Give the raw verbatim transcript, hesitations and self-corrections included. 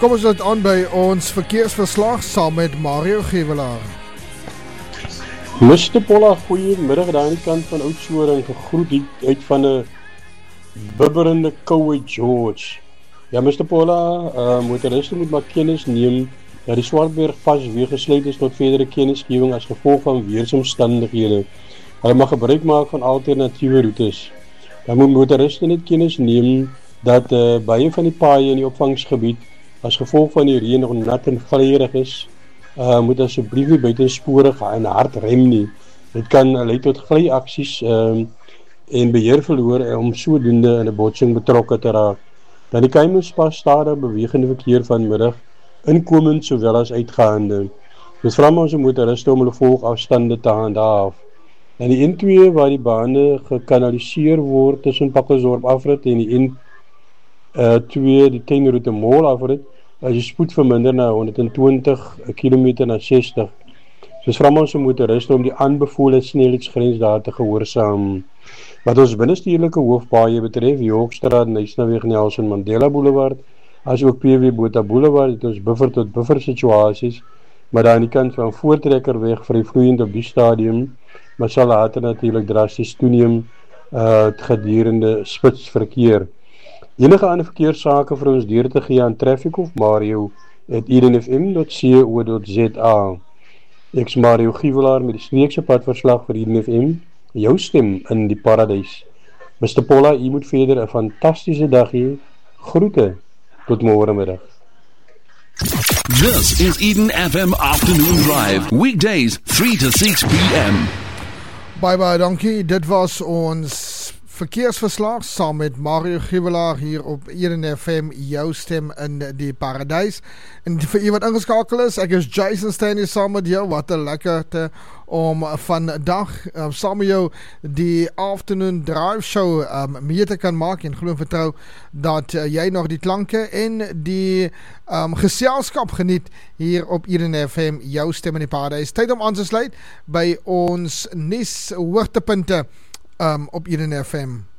Kom ons dit aan by ons verkeersverslag saam met Mario Gewelaar. mister Polla, goeiemiddag daar aan die kant van Oudtshoorn, gegroet uit van 'n bibberende koue George. Ja, mister Polla, uh, motoriste moet maar kennis neem dat die Swartberg pas weer gesluit is tot verdere kennisgewing as gevolg van weersomstandighede. Hulle mag gebruik maak van alternatiewe routes. Dan moet motoriste net kennis neem dat uh, baie van die paaie in die opvangsgebied as gevolg van die reën nog nat en vleierig is. Uh, moet asseblief nie buitensporig en hard rem nie. Dit kan uh, lei tot glyaksies um, en beheer verloor uh, om sodoende in 'n botsing betrokke te raak. Dan die Keimerspas stadig bewegende verkeer vanmiddag, inkomend sowel as uitgaande. Dit vra ons motoriste om hulle volgafstande te handhaaf. En die N twee waar die bane gekanaliseer word tussen Pakkelsdorp afrit en die N twee die tuinroete Mall afrit, as die spoed verminder na honderd en twintig kilometer na sestig. Soos vra ons motoriste om die aanbevole snelheidsgrens daar te gehoorsaam. Wat ons binnestedelike hoofpaaie betref, Yorkstraat, Nysnaweg, Nelson Mandela Boulevard, as ook P W Botha Boulevard, het ons buffer tot buffer situasies, maar daar aan die kant van Voortrekkerweg vryvloeiend op die stadium, maar sal later natuurlik drasties toeneem uh, gedurende spitsverkeer. Enige ander verkeerssake vir ons deur te gee aan Traffic of Mario at eden f m dot co dot z a. Ek is Mario Gewelaar met die streekse padverslag vir Eden F M, jou stem in die paradys. mister Polla, u moet verder 'n fantastiese dag hê. Groete, tot môre middag. This is Eden F M Afternoon Drive, weekdays three to six p m. Bye bye, dankie. Dit was ons verkeersverslag saam met Mario Gewelaar hier op Eden F M, jou stem in die paradys. En vir u wat ingeskakel is, ek is Jason Stanley saam met jou. Wat 'n lekkerte om vandag uh, saam met jou die afternoon drive show um, mee te kan maak, en glo en vertrou dat uh, jy nog die klanke en die um, geselskap geniet hier op Eden F M, jou stem in die paradys. Tyd om aan te sluit by ons nuus hoogtepunte Um, op Eden F M.